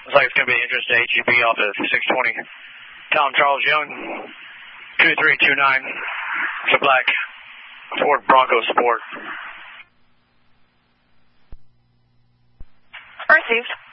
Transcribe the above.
Looks like it's going to be interest to HEB off of 620. Tom Charles Young, 2329. It's a black Ford Bronco Sport. Received.